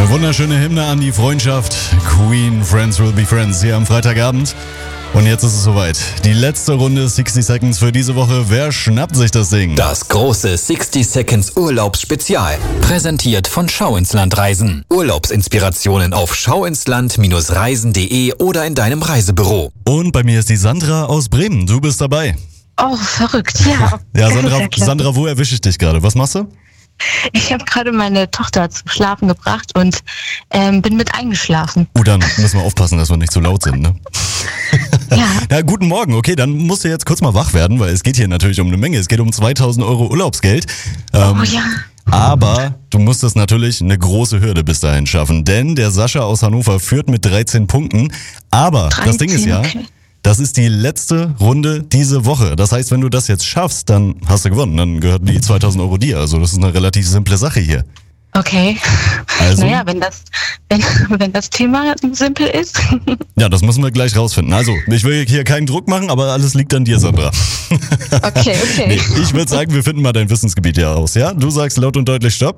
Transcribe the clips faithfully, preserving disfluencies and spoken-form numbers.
Eine wunderschöne Hymne an die Freundschaft. Queen, Friends will be friends hier am Freitagabend. Und jetzt ist es soweit. Die letzte Runde sixty Seconds für diese Woche. Wer schnappt sich das Ding? Das große sixty Seconds Urlaubsspezial. Präsentiert von Schau ins Land Reisen. Urlaubsinspirationen auf schauinsland reisen punkt de oder in deinem Reisebüro. Und bei mir ist die Sandra aus Bremen. Du bist dabei. Oh, verrückt, ja. Ja, Sandra, Sandra, wo erwische ich dich gerade? Was machst du? Ich habe gerade meine Tochter zum Schlafen gebracht und ähm, bin mit eingeschlafen. Oh, dann müssen wir aufpassen, dass wir nicht zu laut sind, ne? Ja. Na, guten Morgen. Okay, dann musst du jetzt kurz mal wach werden, weil es geht hier natürlich um eine Menge. Es geht um zweitausend Euro Urlaubsgeld. Ähm, Oh ja. Aber du musstest natürlich eine große Hürde bis dahin schaffen, denn der Sascha aus Hannover führt mit dreizehn Punkten. Aber das Ding ist ja, okay. das ist die letzte Runde diese Woche. Das heißt, wenn du das jetzt schaffst, dann hast du gewonnen. Dann gehören die zweitausend Euro dir. Also das ist eine relativ simple Sache hier. Okay. Also? Naja, wenn das, wenn, wenn das Thema simpel ist. Ja, das müssen wir gleich rausfinden. Also, ich will hier keinen Druck machen, aber alles liegt an dir, Sandra. Okay, okay. Nee, ich würde sagen, wir finden mal dein Wissensgebiet hier aus, ja? Du sagst laut und deutlich Stopp.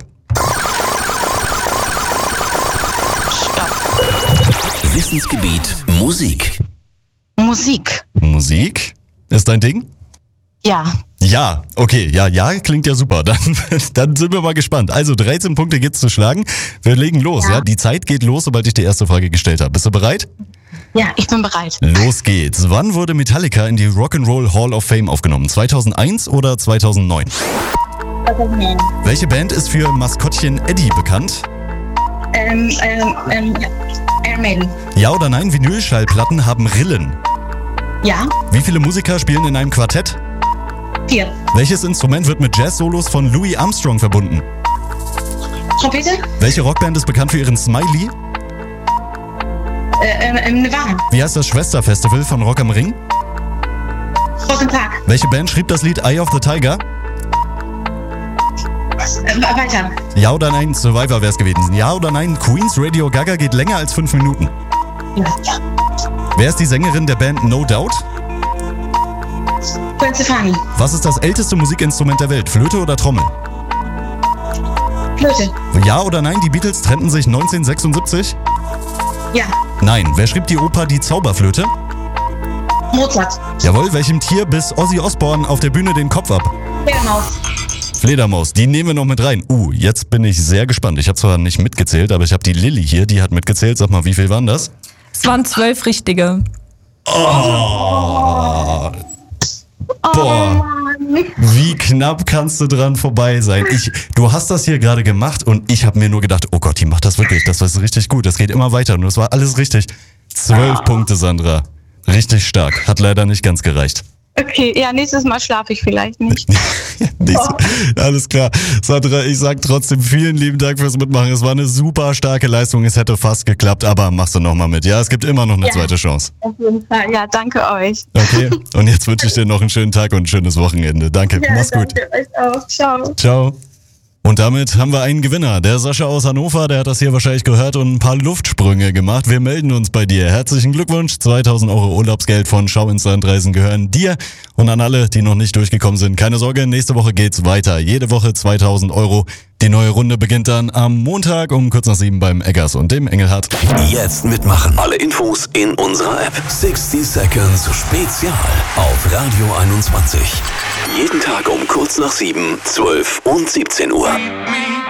Stopp. Wissensgebiet Musik. Musik. Musik? Ist dein Ding? Ja. Ja, okay, ja, ja, klingt ja super. Dann, dann sind wir mal gespannt. Also dreizehn Punkte gibt's zu schlagen. Wir legen los, ja. Ja. Die Zeit geht los, sobald ich die erste Frage gestellt habe. Bist du bereit? Ja, ich bin bereit. Los geht's. Wann wurde Metallica in die Rock'n'Roll Hall of Fame aufgenommen? zweitausendeins oder zweitausendneun? Welche Band ist für Maskottchen Eddie bekannt? Ähm, ähm, ähm, ja. Iron Maiden. Ja oder nein, Vinylschallplatten haben Rillen. Ja. Wie viele Musiker spielen in einem Quartett? Vier. Welches Instrument wird mit Jazz-Solos von Louis Armstrong verbunden? Trompete. Welche Rockband ist bekannt für ihren Smiley? Äh, ähm, ähm, Nirvana. Wie heißt das Schwesterfestival von Rock am Ring? Rosen Park. Welche Band schrieb das Lied Eye of the Tiger? Äh, weiter. Ja oder nein, Survivor wär's gewesen. Ja oder nein, Queens Radio Gaga geht länger als fünf Minuten. Ja. Wer ist die Sängerin der Band No Doubt? Gwen Stefani. Was ist das älteste Musikinstrument der Welt? Flöte oder Trommel? Flöte. Ja oder nein, die Beatles trennten sich neunzehnhundertsechsundsiebzig? Ja. Nein. Wer schrieb die Oper Die Zauberflöte? Mozart. Jawohl, welchem Tier biss Ozzy Osbourne auf der Bühne den Kopf ab? Fledermaus. Fledermaus, die nehmen wir noch mit rein. Uh, jetzt bin ich sehr gespannt. Ich habe zwar nicht mitgezählt, aber ich habe die Lilly hier, die hat mitgezählt. Sag mal, wie viel waren das? Es waren zwölf richtige. Oh. Boah, wie knapp kannst du dran vorbei sein? Ich, du hast das hier gerade gemacht und ich habe mir nur gedacht, oh Gott, die macht das wirklich, das ist richtig gut, das geht immer weiter und das war alles richtig. Zwölf Punkte, Sandra. Richtig stark, hat leider nicht ganz gereicht. Okay, ja, nächstes Mal schlafe ich vielleicht nicht. Nächste, alles klar. Sandra, ich sag trotzdem vielen lieben Dank fürs Mitmachen. Es war eine super starke Leistung, es hätte fast geklappt, aber machst du nochmal mit. Ja, es gibt immer noch eine Ja. zweite Chance. Auf jeden Fall. Ja, danke euch. Okay, und jetzt wünsche ich dir noch einen schönen Tag und ein schönes Wochenende. Danke, Ja, mach's gut. danke euch auch. Ciao. Ciao. Und damit haben wir einen Gewinner. Der Sascha aus Hannover, der hat das hier wahrscheinlich gehört und ein paar Luftsprünge gemacht. Wir melden uns bei dir. Herzlichen Glückwunsch. zweitausend Euro Urlaubsgeld von Schau ins Land Reisen gehören dir. Und an alle, die noch nicht durchgekommen sind, keine Sorge, nächste Woche geht's weiter. Jede Woche zweitausend Euro. Die neue Runde beginnt dann am Montag um kurz nach sieben beim Eggers und dem Engelhardt. Jetzt mitmachen. Alle Infos in unserer App. sixty Seconds Spezial auf Radio einundzwanzig. Jeden Tag um kurz nach sieben, zwölf und siebzehn Uhr.